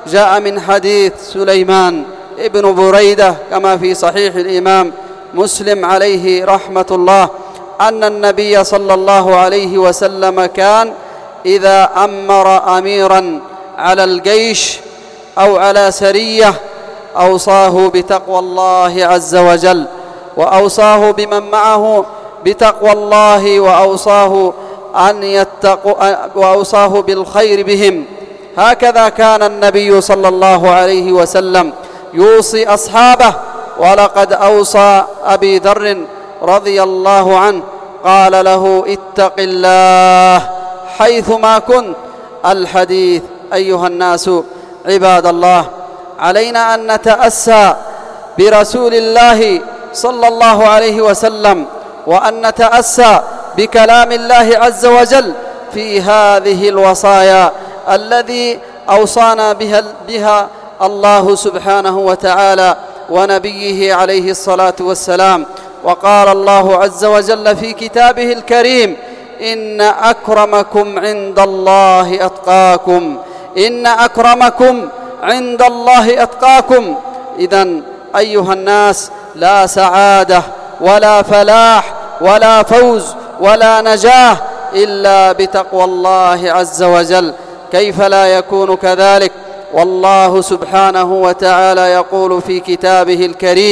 جاء من حديث سليمان ابن بريدة كما في صحيح الإمام مسلم عليه رحمة الله أن النبي صلى الله عليه وسلم كان إذا أمر أميراً على الجيش أو على سرية أوصاه بتقوى الله عز وجل، وأوصاه بمن معه بتقوى الله، وأوصاه بالخير بهم. هكذا كان النبي صلى الله عليه وسلم يوصي أصحابه. ولقد أوصى أبي ذر رضي الله عنه قال له: اتق الله حيثما كنت. الحديث. أيها الناس عباد الله، علينا أن نتأسى برسول الله صلى الله عليه وسلم، وأن نتأسى بكلام الله عز وجل في هذه الوصايا الذي أوصانا بها الله سبحانه وتعالى ونبيه عليه الصلاة والسلام. وقال الله عز وجل في كتابه الكريم: إن أكرمكم عند الله أتقاكم. إن أكرمكم عند الله أتقاكم. إذن أيها الناس، لا سعادة ولا فلاح ولا فوز ولا نجاة إلا بتقوى الله عز وجل. كيف لا يكون كذلك؟ والله سبحانه وتعالى يقول في كتابه الكريم: